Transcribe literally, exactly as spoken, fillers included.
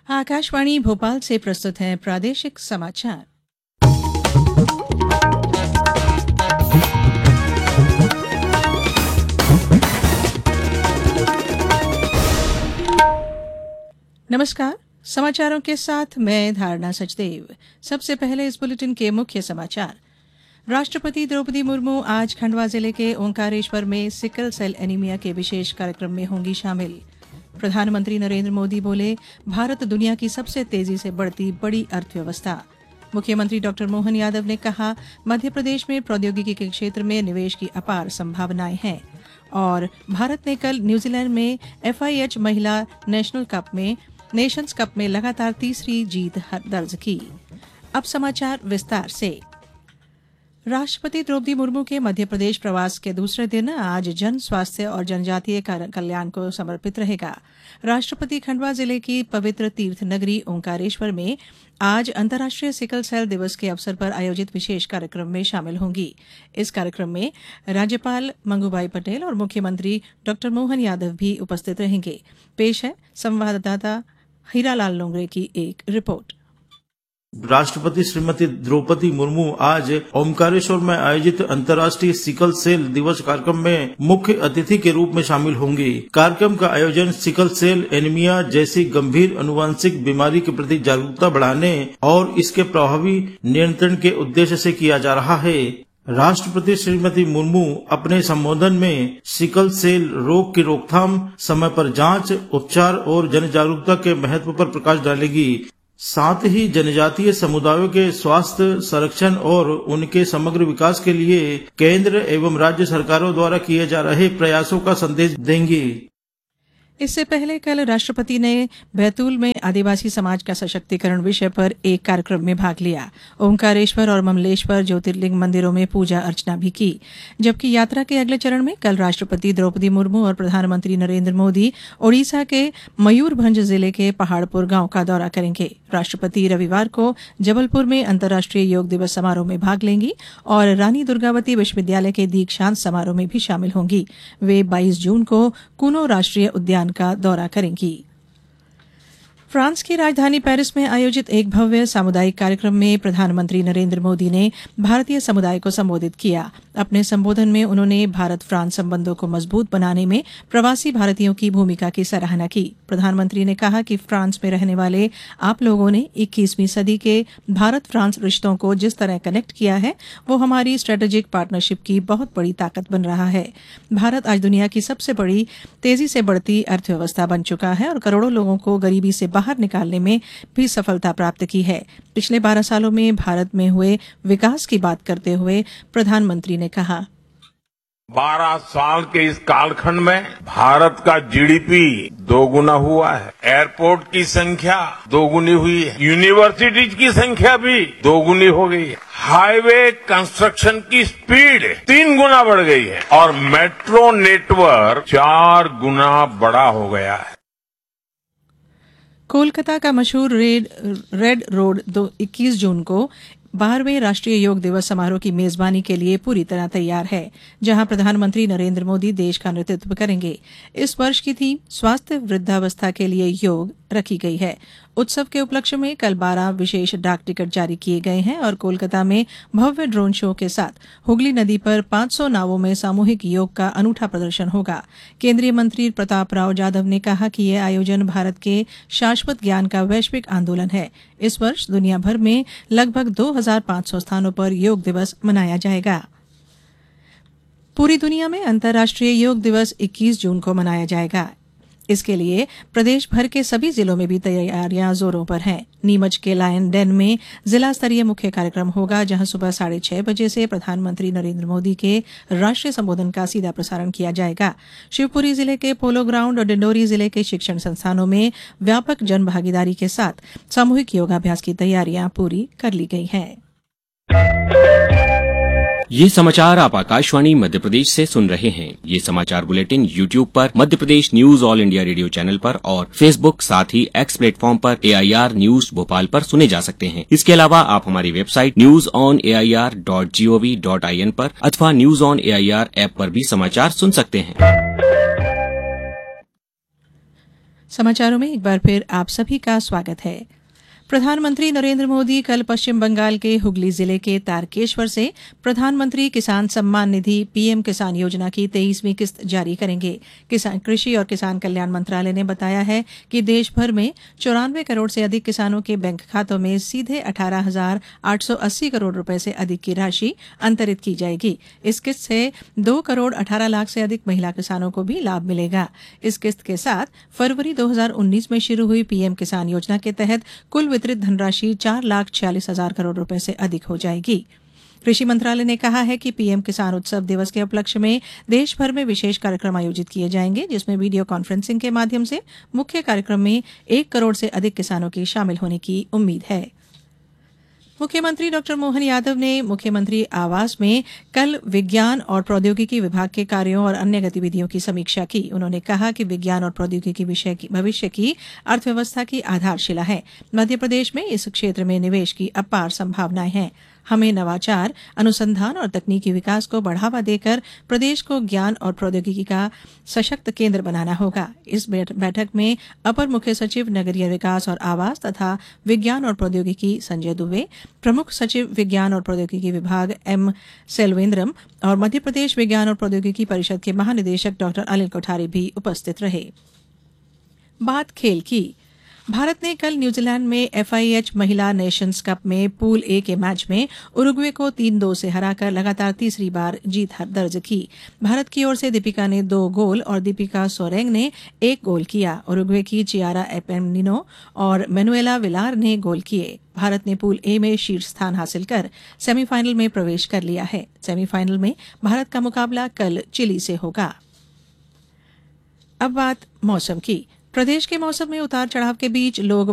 आकाशवाणी भोपाल से प्रस्तुत है प्रादेशिक समाचार। नमस्कार, समाचारों के साथ मैं धारणा सचदेव। सबसे पहले इस बुलेटिन के मुख्य समाचार। राष्ट्रपति द्रौपदी मुर्मू आज खंडवा जिले के ओंकारेश्वर में सिकल सेल एनीमिया के विशेष कार्यक्रम में होंगी शामिल। प्रधानमंत्री नरेंद्र मोदी बोले, भारत दुनिया की सबसे तेजी से बढ़ती बड़ी अर्थव्यवस्था। मुख्यमंत्री डॉक्टर मोहन यादव ने कहा, मध्य प्रदेश में प्रौद्योगिकी के क्षेत्र में निवेश की अपार संभावनाएं हैं। और भारत ने कल न्यूजीलैंड में एफआईएच महिला नेशनल कप में नेशंस कप में लगातार तीसरी जीत दर्ज की। अब समाचार विस्तार से। राष्ट्रपति द्रौपदी मुर्मू के मध्य प्रदेश प्रवास के दूसरे दिन आज जन स्वास्थ्य और जनजातीय कल्याण को समर्पित रहेगा। राष्ट्रपति खंडवा जिले की पवित्र तीर्थ नगरी ओंकारेश्वर में आज अंतर्राष्ट्रीय सिकल सेल दिवस के अवसर पर आयोजित विशेष कार्यक्रम में शामिल होंगी। इस कार्यक्रम में राज्यपाल मंगूभाई पटेल और मुख्यमंत्री डॉक्टर मोहन यादव भी उपस्थित रहेंगे। पेश है संवाददाता हीरालाल लोंगरे की एक रिपोर्ट। राष्ट्रपति श्रीमती द्रौपदी मुर्मू आज ओमकारेश्वर में आयोजित अंतर्राष्ट्रीय सिकल सेल दिवस कार्यक्रम में मुख्य अतिथि के रूप में शामिल होंगी। कार्यक्रम का आयोजन सिकल सेल एनीमिया जैसी गंभीर अनुवांशिक बीमारी के प्रति जागरूकता बढ़ाने और इसके प्रभावी नियंत्रण के उद्देश्य से किया जा रहा है। राष्ट्रपति श्रीमती मुर्मू अपने संबोधन में सिकल सेल रोग की रोकथाम, समय पर जांच, उपचार और जन जागरूकता के महत्व पर प्रकाश डालेगी। साथ ही जनजातीय समुदायों के स्वास्थ्य संरक्षण और उनके समग्र विकास के लिए केंद्र एवं राज्य सरकारों द्वारा किए जा रहे प्रयासों का संदेश देंगी। इससे पहले कल राष्ट्रपति ने बैतूल में आदिवासी समाज का सशक्तिकरण विषय पर एक कार्यक्रम में भाग लिया। ओंकारेश्वर और ममलेश्वर ज्योतिर्लिंग मंदिरों में पूजा अर्चना भी की। जबकि यात्रा के अगले चरण में कल राष्ट्रपति द्रौपदी मुर्मू और प्रधानमंत्री नरेंद्र मोदी ओडिशा के मयूरभंज जिले के पहाड़पुर गांव का दौरा करेंगे। राष्ट्रपति रविवार को जबलपुर में अंतर्राष्ट्रीय योग दिवस समारोह में भाग लेंगी और रानी दुर्गावती विश्वविद्यालय के दीक्षांत समारोह में भी शामिल होंगी। वे बाईस जून को कुनो राष्ट्रीय उद्यान का दौरा करेंगी। फ्रांस की राजधानी पेरिस में आयोजित एक भव्य सामुदायिक कार्यक्रम में प्रधानमंत्री नरेंद्र मोदी ने भारतीय समुदाय को संबोधित किया। अपने संबोधन में उन्होंने भारत फ्रांस संबंधों को मजबूत बनाने में प्रवासी भारतीयों की भूमिका की सराहना की। प्रधानमंत्री ने कहा कि फ्रांस में रहने वाले आप लोगों ने इक्कीसवीं सदी के भारत फ्रांस रिश्तों को जिस तरह कनेक्ट किया है, वो हमारी स्ट्रेटेजिक पार्टनरशिप की बहुत बड़ी ताकत बन रहा है। भारत आज दुनिया की सबसे बड़ी तेजी से बढ़ती अर्थव्यवस्था बन चुका है और करोड़ों लोगों को गरीबी से बाहर निकालने में भी सफलता प्राप्त की है। पिछले बारह सालों में भारत में हुए विकास की बात करते हुए प्रधानमंत्री ने कहा, बारह साल के इस कालखंड में भारत का जीडीपी दोगुना हुआ है, एयरपोर्ट की संख्या दोगुनी हुई है, यूनिवर्सिटीज की संख्या भी दोगुनी हो गई है, हाईवे कंस्ट्रक्शन की स्पीड तीन गुना बढ़ गई है और मेट्रो नेटवर्क चार गुना बड़ा हो गया है। कोलकाता का मशहूर रेड रेड रोड दो इक्कीस जून को बारहवें राष्ट्रीय योग दिवस समारोह की मेजबानी के लिए पूरी तरह तैयार है, जहां प्रधानमंत्री नरेंद्र मोदी देश का नेतृत्व करेंगे। इस वर्ष की थीम स्वास्थ्य वृद्धावस्था के लिए योग रखी गई है। उत्सव के उपलक्ष्य में कल बारह विशेष डाक टिकट जारी किए गए हैं और कोलकाता में भव्य ड्रोन शो के साथ हुगली नदी पर पाँच सौ नावों में सामूहिक योग का अनूठा प्रदर्शन होगा। केंद्रीय मंत्री प्रताप राव जाधव ने कहा कि यह आयोजन भारत के शाश्वत ज्ञान का वैश्विक आंदोलन है। इस वर्ष दुनिया भर में लगभग दो हज़ार पाँच सौ स्थानों पर योग दिवस मनाया जाएगा। पूरी दुनिया में अंतर्राष्ट्रीय योग दिवस इक्कीस जून को मनाया जाएगा। इसके लिए प्रदेश भर के सभी जिलों में भी तैयारियां जोरों पर हैं। नीमच के लायन डेन में जिला स्तरीय मुख्य कार्यक्रम होगा, जहां सुबह साढ़े छह बजे से प्रधानमंत्री नरेंद्र मोदी के राष्ट्रीय संबोधन का सीधा प्रसारण किया जाएगा। शिवपुरी जिले के पोलो ग्राउंड और डिंडोरी जिले के शिक्षण संस्थानों में व्यापक जन भागीदारी के साथ सामूहिक योगाभ्यास की तैयारियां पूरी कर ली गई हैं। ये समाचार आप आकाशवाणी मध्य प्रदेश से सुन रहे हैं। ये समाचार बुलेटिन यूट्यूब पर Madhya Pradesh news all India radio channel पर और फेसबुक साथ ही एक्स प्लेटफॉर्म पर ए आई आर न्यूज भोपाल पर सुने जा सकते हैं। इसके अलावा आप हमारी website news on A I R dot G O V dot I N पर अथवा news on A I R app पर भी समाचार सुन सकते हैं। समाचारों में एक बार फिर आप सभी का स्वागत है। प्रधानमंत्री नरेंद्र मोदी कल पश्चिम बंगाल के हुगली जिले के तारकेश्वर से प्रधानमंत्री किसान सम्मान निधि पीएम किसान योजना की तेईसवीं किस्त जारी करेंगे। किसान कृषि और किसान कल्याण मंत्रालय ने बताया है कि देश भर में चौरानवे करोड़ से अधिक किसानों के बैंक खातों में सीधे अठारह हजार आठ सौ अस्सी करोड़ रुपए से अधिक की राशि अंतरित की जाएगी। इस किस्त से दो करोड़ अठारह लाख से अधिक महिला किसानों को भी लाभ मिलेगा। इस किस्त के साथ फरवरी दो हजार उन्नीस में शुरू हुई पीएम किसान योजना के तहत कुल वितरित धनराशि चार लाख छियालीस हजार करोड़ रुपए से अधिक हो जाएगी। कृषि मंत्रालय ने कहा है कि पीएम किसान उत्सव दिवस के उपलक्ष्य में देश भर में विशेष कार्यक्रम आयोजित किए जाएंगे, जिसमें वीडियो कॉन्फ्रेंसिंग के माध्यम से मुख्य कार्यक्रम में एक करोड़ से अधिक किसानों के शामिल होने की उम्मीद है। मुख्यमंत्री डॉक्टर मोहन यादव ने मुख्यमंत्री आवास में कल विज्ञान और प्रौद्योगिकी विभाग के कार्यों और अन्य गतिविधियों की समीक्षा की। उन्होंने कहा कि विज्ञान और प्रौद्योगिकी विषय की भविष्य की अर्थव्यवस्था की आधारशिला है। मध्य प्रदेश में इस क्षेत्र में निवेश की अपार संभावनाएं हैं। हमें नवाचार, अनुसंधान और तकनीकी विकास को बढ़ावा देकर प्रदेश को ज्ञान और प्रौद्योगिकी का सशक्त केंद्र बनाना होगा। इस बैठक में अपर मुख्य सचिव नगरीय विकास और आवास तथा विज्ञान और प्रौद्योगिकी संजय दुबे, प्रमुख सचिव विज्ञान और प्रौद्योगिकी विभाग एम सेल्वेंद्रम और मध्य प्रदेश विज्ञान और प्रौद्योगिकी परिषद के महानिदेशक डॉक्टर अनिल कोठारी भी उपस्थित रहे। बात खेल की। भारत ने कल न्यूजीलैंड में एफआईएच महिला नेशंस कप में पूल ए के मैच में उरुग्वे को तीन दो से हराकर लगातार तीसरी बार जीत दर्ज की। भारत की ओर से दीपिका ने दो गोल और दीपिका सोरेंग ने एक गोल किया। उरुग्वे की चियारा एपेनिनो और मैनुएला विलार ने गोल किए। भारत ने पूल ए में शीर्ष स्थान हासिल कर सेमीफाइनल में प्रवेश कर लिया है। सेमीफाइनल में भारत का मुकाबला कल चिली से होगा। अब बात मौसम की। प्रदेश के मौसम में उतार चढ़ाव के बीच लोग